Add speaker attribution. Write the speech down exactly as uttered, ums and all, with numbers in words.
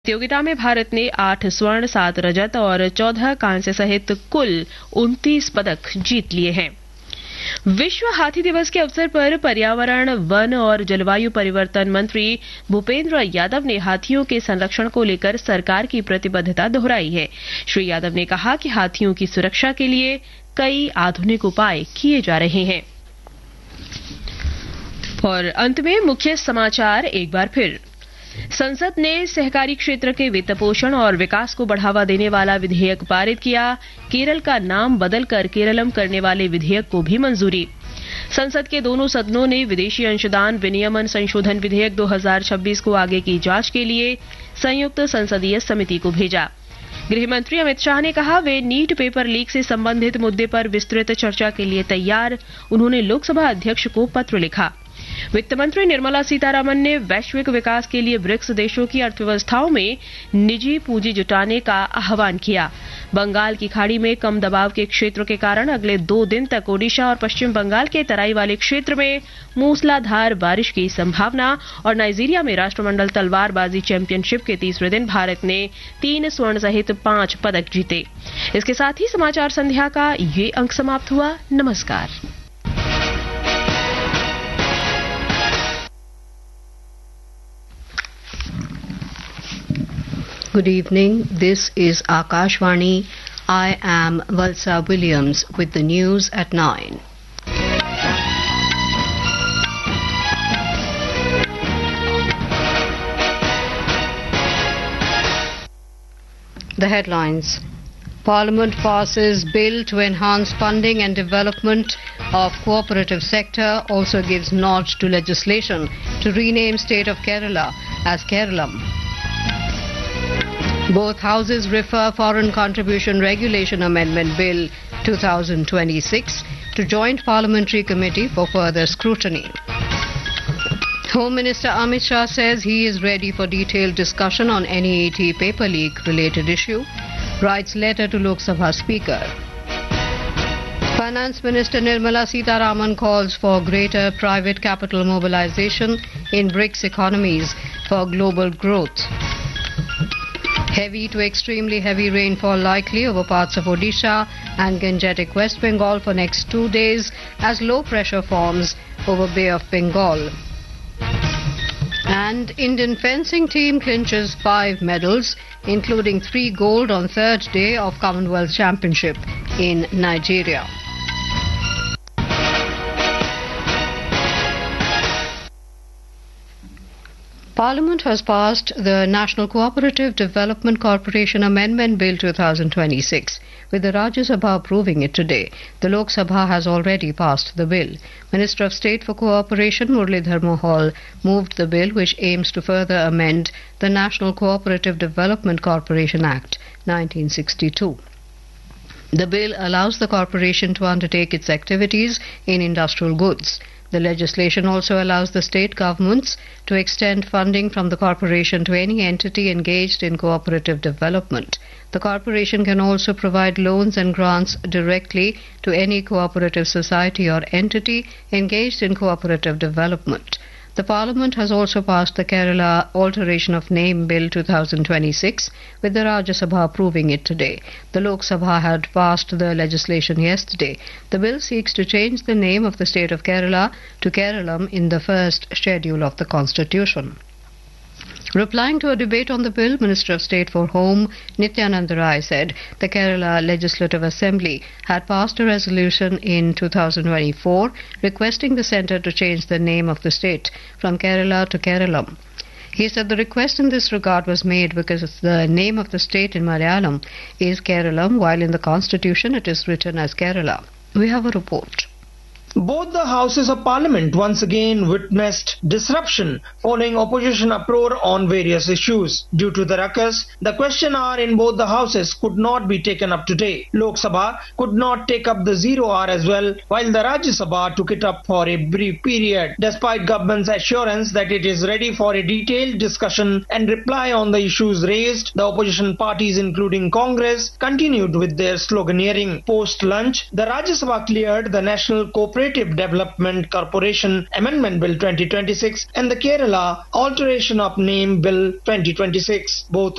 Speaker 1: प्रतियोगिता में भारत ने आठ स्वर्ण, सात रजत और चौदह कांस्य सहित कुल उनतीस पदक जीत लिए हैं। विश्व हाथी दिवस के अवसर पर पर्यावरण, वन और जलवायु परिवर्तन मंत्री भूपेंद्र यादव ने हाथियों के संरक्षण को लेकर सरकार की प्रतिबद्धता दोहराई है। श्री यादव ने कहा कि हाथियों की सुरक्षा के लिए कई आधुनिक उपाय किए जा रहे हैं। और अंत में मुख्य समाचार एक बार फिर। संसद ने सहकारी क्षेत्र के वित्त पोषण और विकास को बढ़ावा देने वाला विधेयक पारित किया। केरल का नाम बदलकर केरलम करने वाले विधेयक को भी मंजूरी। संसद के दोनों सदनों ने विदेशी अंशदान विनियमन संशोधन विधेयक दो हज़ार छब्बीस को आगे की जांच के लिए संयुक्त संसदीय समिति को भेजा। गृह मंत्री अमित शाह ने कहा वे नीट पेपर लीक से संबंधित मुद्दे पर विस्तृत चर्चा के लिए तैयार। उन्होंने लोकसभा अध्यक्ष को पत्र लिखा। वित्त मंत्री निर्मला सीतारामन ने वैश्विक विकास के लिए ब्रिक्स देशों की अर्थव्यवस्थाओं में निजी पूंजी जुटाने का आह्वान किया। बंगाल की खाड़ी में कम दबाव के क्षेत्र के कारण अगले दो दिन तक ओडिशा और पश्चिम बंगाल के तराई वाले क्षेत्र में मूसलाधार बारिश की संभावना। और नाइजीरिया में राष्ट्रमंडल तलवारबाजी चैंपियनशिप के तीसरे दिन भारत ने तीन स्वर्ण सहित पांच पदक जीते। इसके साथ ही समाचार संध्या का ये अंक समाप्त हुआ। नमस्कार।
Speaker 2: Good evening. This is Akashvani. I am Valsa Williams with the news at nine. The headlines. Parliament passes bill to enhance funding and development of cooperative sector, also gives nod to legislation to rename state of Kerala as Keralam. Both houses refer Foreign Contribution Regulation Amendment Bill twenty twenty-six to Joint Parliamentary Committee for further scrutiny. Home Minister Amit Shah says he is ready for detailed discussion on N E A T paper leak related issue, writes letter to Lok Sabha Speaker. Finance Minister Nirmala Sitharaman calls for greater private capital mobilization in BRICS economies for global growth. Heavy to extremely heavy rainfall likely over parts of Odisha and Gangetic West Bengal for next two days as low pressure forms over Bay of Bengal. And Indian fencing team clinches five medals, including three gold on third day of Commonwealth Championship in Nigeria. Parliament has passed the National Cooperative Development Corporation Amendment Bill twenty twenty-six, with the Rajya Sabha approving it today. The Lok Sabha has already passed the bill. Minister of State for Cooperation Muralidhar Mohal moved the bill, which aims to further amend the National Cooperative Development Corporation Act nineteen sixty-two. The bill allows the corporation to undertake its activities in industrial goods. The legislation also allows the state governments to extend funding from the corporation to any entity engaged in cooperative development. The corporation can also provide loans and grants directly to any cooperative society or entity engaged in cooperative development. The Parliament has also passed the Kerala Alteration of Name Bill twenty twenty-six, with the Rajya Sabha approving it today. The Lok Sabha had passed the legislation yesterday. The bill seeks to change the name of the state of Kerala to Keralam in the first schedule of the Constitution. Replying to a debate on the bill, Minister of State for Home Nityanand Rai said the Kerala Legislative Assembly had passed a resolution in two thousand twenty-four requesting the centre to change the name of the state from Kerala to Keralam. He said the request in this regard was made because the name of the state in Malayalam is Keralam, while in the constitution it is written as Kerala. We have a report.
Speaker 3: Both the houses of parliament once again witnessed disruption following opposition uproar on various issues. Due to the ruckus, the question hour in both the houses could not be taken up today. Lok Sabha could not take up the zero hour as well, while the Rajya Sabha took it up for a brief period. Despite government's assurance that it is ready for a detailed discussion and reply on the issues raised, the opposition parties including Congress continued with their sloganeering. Post-lunch, the Rajya Sabha cleared the National Cooperative Development Corporation Amendment Bill twenty twenty-six and the Kerala Alteration of Name Bill twenty twenty-six. Both